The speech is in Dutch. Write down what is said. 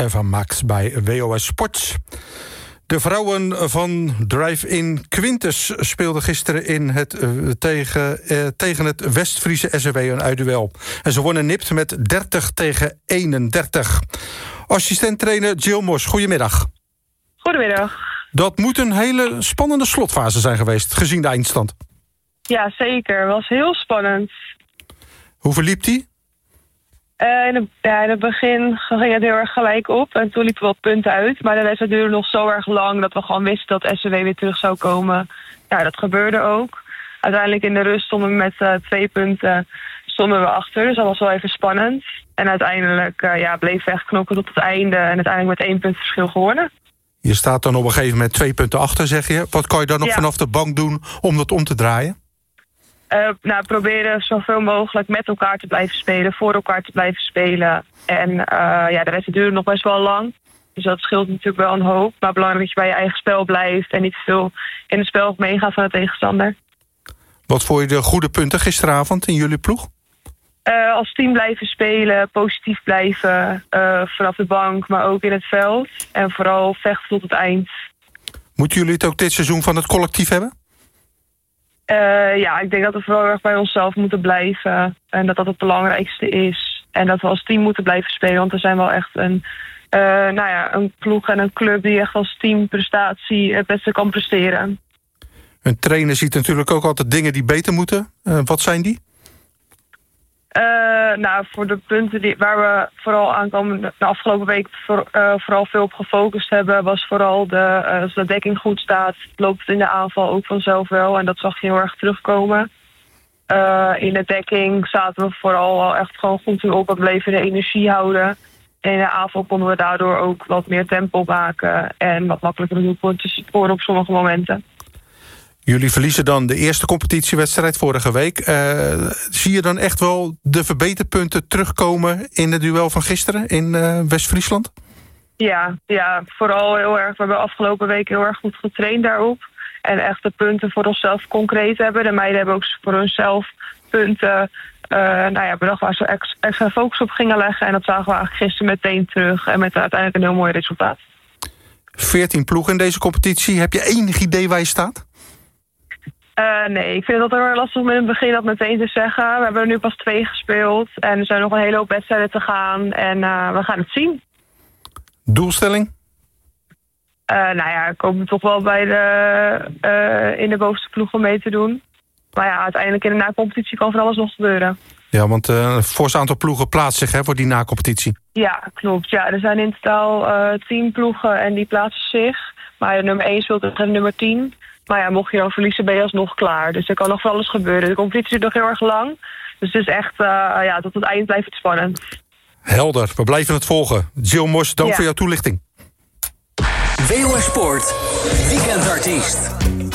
Eva Max bij WOS Sports. De vrouwen van Drive-In Quintus speelden gisteren tegen het West-Friese SCW een uitduel. En ze wonnen nipt met 30-31. Assistent-trainer Jill Mos, goedemiddag. Goedemiddag. Dat moet een hele spannende slotfase zijn geweest, gezien de eindstand. Ja, zeker. Het was heel spannend. Hoe verliep die? In het begin ging het heel erg gelijk op. En toen liepen we wat punten uit. Maar de wedstrijd duurde nog zo erg lang dat we gewoon wisten dat SCW weer terug zou komen. Ja, dat gebeurde ook. Uiteindelijk in de rust stonden we met 2 punten achter. Dus dat was wel even spannend. En uiteindelijk bleven we echt knokken tot het einde. En uiteindelijk met 1 punt verschil gewonnen. Je staat dan op een gegeven moment 2 punten achter, zeg je. Wat kan je dan nog vanaf de bank doen om dat om te draaien? Proberen zoveel mogelijk met elkaar te blijven spelen, voor elkaar te blijven spelen. En de wedstrijd duurde nog best wel lang. Dus dat scheelt natuurlijk wel een hoop. Maar belangrijk dat je bij je eigen spel blijft en niet te veel in het spel meegaat van de tegenstander. Wat vond je de goede punten gisteravond in jullie ploeg? Als team blijven spelen, positief blijven vanaf de bank, maar ook in het veld. En vooral vechten tot het eind. Moeten jullie het ook dit seizoen van het collectief hebben? Ik denk dat we vooral erg bij onszelf moeten blijven. En dat dat het belangrijkste is. En dat we als team moeten blijven spelen. Want we zijn wel echt een ploeg en een club die echt als teamprestatie het beste kan presteren. Een trainer ziet natuurlijk ook altijd dingen die beter moeten. Wat zijn die? Voor de punten waar we vooral aankomen de afgelopen week vooral veel op gefocust hebben, was vooral als de dekking goed staat, loopt het in de aanval ook vanzelf wel. En dat zag je heel erg terugkomen. In de dekking zaten we vooral al echt gewoon goed op en bleven de energie houden. En in de aanval konden we daardoor ook wat meer tempo maken en wat makkelijker doelpunten scoren op sommige momenten. Jullie verliezen dan de eerste competitiewedstrijd vorige week. Zie je dan echt wel de verbeterpunten terugkomen in het duel van gisteren in West-Friesland? Ja, vooral heel erg. We hebben afgelopen week heel erg goed getraind daarop. En echt de punten voor onszelf concreet hebben. De meiden hebben ook voor hunzelf punten bedacht waar ze extra focus op gingen leggen. En dat zagen we eigenlijk gisteren meteen terug. En met uiteindelijk een heel mooi resultaat. 14 ploegen in deze competitie. Heb je enig idee waar je staat? Nee, ik vind het altijd wel lastig om in het begin dat meteen te zeggen. We hebben er nu pas 2 gespeeld en er zijn nog een hele hoop wedstrijden te gaan en we gaan het zien. Doelstelling? Ik hoop toch wel in de bovenste ploegen mee te doen. Maar uiteindelijk in de na-competitie kan van alles nog gebeuren. Ja, want een fors aantal ploegen plaatst zich voor die na-competitie. Ja, klopt. Ja, er zijn in totaal 10 ploegen en die plaatsen zich. Maar de nummer 1 speelt tegen de nummer 10. Maar mocht je dan verliezen, ben je alsnog klaar. Dus er kan nog van alles gebeuren. De competitie is nog heel erg lang. Dus het is echt, tot het eind blijft het spannend. Helder, we blijven het volgen. Jill Mos, dank voor jouw toelichting. WOS Sport, weekendartiest.